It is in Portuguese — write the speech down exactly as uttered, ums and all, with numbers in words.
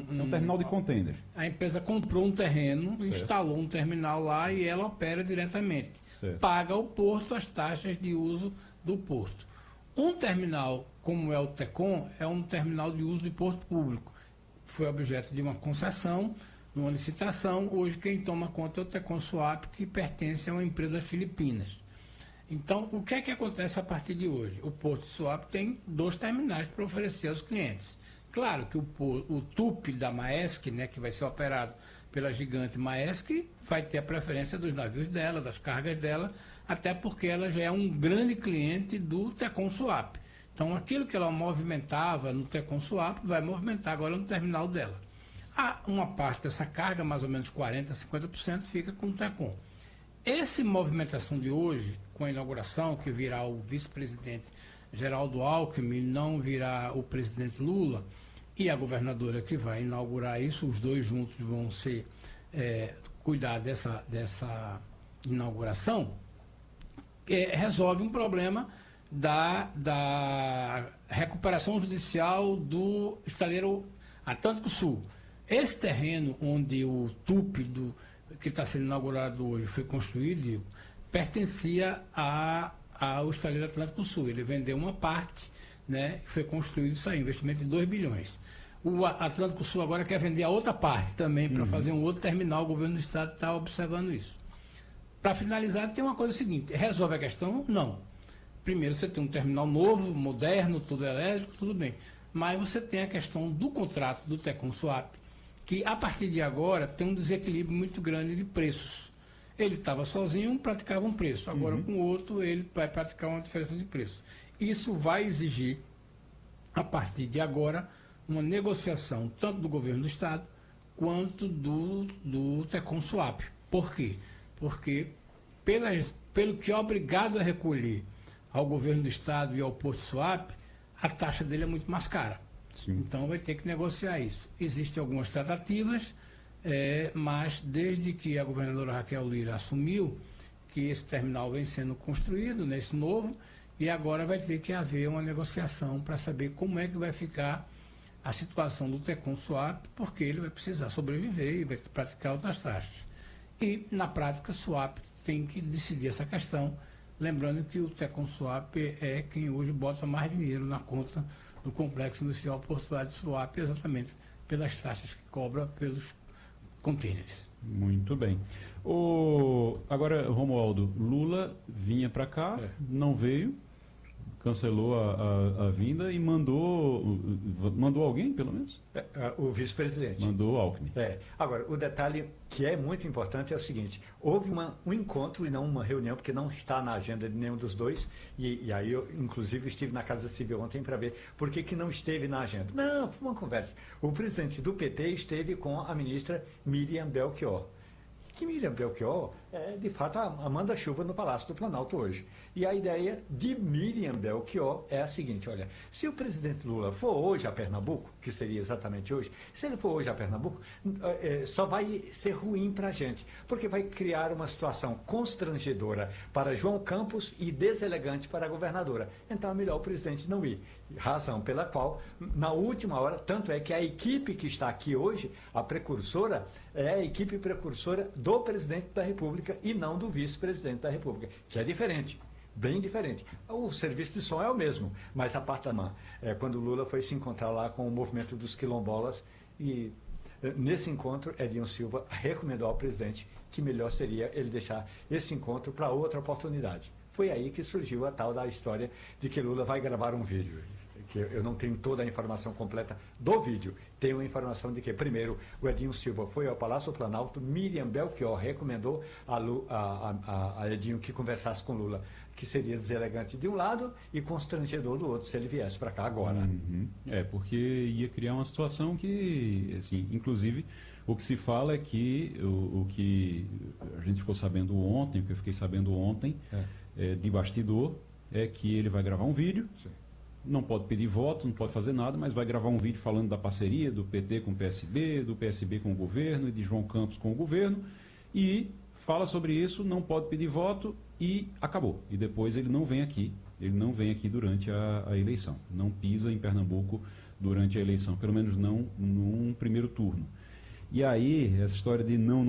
um, é um terminal de container. A empresa comprou um terreno, certo. instalou um terminal lá e ela opera diretamente. Certo. Paga ao porto as taxas de uso do porto. Um terminal, como é o Tecon, é um terminal de uso de porto público. Foi objeto de uma concessão, numa licitação. Hoje quem toma conta é o Tecon Suape, que pertence a uma empresa das Filipinas. Então, o que é que acontece a partir de hoje? O Porto de Suape tem dois terminais para oferecer aos clientes. Claro que o, o T U P da Maersk, né, que vai ser operado pela gigante Maersk, vai ter a preferência dos navios dela, das cargas dela, até porque ela já é um grande cliente do Tecon Suape. Então, aquilo que ela movimentava no Tecon Suape, vai movimentar agora no terminal dela. Há uma parte dessa carga, mais ou menos quarenta por cento, cinquenta por cento, fica com o Tecon. Essa movimentação de hoje, com a inauguração, que virá o vice-presidente Geraldo Alckmin, não virá o presidente Lula, e a governadora que vai inaugurar isso, os dois juntos vão ser, é, cuidar dessa, dessa inauguração, é, resolve um problema da, da recuperação judicial do estaleiro Atlântico Sul. Esse terreno onde o T U P do que está sendo inaugurado hoje, foi construído, pertencia a, ao estaleiro Atlântico Sul. Ele vendeu uma parte, né, que foi construído, isso aí, investimento de dois bilhões. O Atlântico Sul agora quer vender a outra parte também, para uhum. fazer um outro terminal. O governo do estado está observando isso. Para finalizar, tem uma coisa seguinte: resolve a questão? Não. Primeiro, você tem um terminal novo, moderno, tudo elétrico, tudo bem. Mas você tem a questão do contrato do Tecon Suape, que a partir de agora tem um desequilíbrio muito grande de preços. Ele estava sozinho, praticava um preço. Agora, uhum. com o outro, ele vai praticar uma diferença de preço. Isso vai exigir, a partir de agora, uma negociação tanto do governo do estado quanto do, do Tecon Suape. Por quê? Porque, pelas, pelo que é obrigado a recolher ao governo do estado e ao Porto Suape, a taxa dele é muito mais cara. Sim. Então vai ter que negociar isso. Existem algumas tratativas, é, mas desde que a governadora Raquel Lira assumiu, que esse terminal vem sendo construído nesse novo, e agora vai ter que haver uma negociação para saber como é que vai ficar a situação do Tecon Suape, porque ele vai precisar sobreviver e vai praticar outras taxas. E, na prática, Suape tem que decidir essa questão, lembrando que o Tecon Suape é quem hoje bota mais dinheiro na conta do Complexo Industrial Portuário de Suape, exatamente pelas taxas que cobra pelos contêineres. Muito bem. O... Agora, Romualdo, Lula vinha para cá, é. não veio, cancelou a, a, a vinda e mandou, mandou alguém, pelo menos? É, o vice-presidente. Mandou Alckmin. É. Agora, o detalhe que é muito importante é o seguinte: houve uma, um encontro e não uma reunião, porque não está na agenda de nenhum dos dois, e, e aí eu, inclusive, estive na Casa Civil ontem para ver por que que não esteve na agenda. Não, foi uma conversa. O presidente do P T esteve com a ministra Miriam Belchior. Que Miriam Belchior é, de fato, a manda-chuva no Palácio do Planalto hoje. E a ideia de Miriam Belchior é a seguinte: olha, se o presidente Lula for hoje a Pernambuco, que seria exatamente hoje, se ele for hoje a Pernambuco, é, só vai ser ruim para a gente, porque vai criar uma situação constrangedora para João Campos e deselegante para a governadora. Então é melhor o presidente não ir. Razão pela qual, na última hora, tanto é que a equipe que está aqui hoje, a precursora, é a equipe precursora do presidente da República e não do vice-presidente da República, que é diferente, bem diferente. O serviço de som é o mesmo, mas a parte da mão, é quando o Lula foi se encontrar lá com o movimento dos quilombolas, e nesse encontro, Edinho Silva recomendou ao presidente que melhor seria ele deixar esse encontro para outra oportunidade. Foi aí que surgiu a tal da história de que Lula vai gravar um vídeo, que eu não tenho toda a informação completa do vídeo. Tenho a informação de que, primeiro, o Edinho Silva foi ao Palácio do Planalto, Miriam Belchior recomendou a, Lu, a, a, a Edinho que conversasse com Lula, que seria deselegante de um lado e constrangedor do outro se ele viesse para cá agora. Uhum. É, porque ia criar uma situação que, assim, inclusive, o que se fala é que o, o que a gente ficou sabendo ontem, o que eu fiquei sabendo ontem, é. É, de bastidor, é que ele vai gravar um vídeo. Sim. Não pode pedir voto, não pode fazer nada, mas vai gravar um vídeo falando da parceria do P T com o P S B, do P S B com o governo e de João Campos com o governo, e fala sobre isso, não pode pedir voto e acabou. E depois ele não vem aqui, ele não vem aqui durante a, a eleição, não pisa em Pernambuco durante a eleição, pelo menos não num primeiro turno. E aí, essa história de não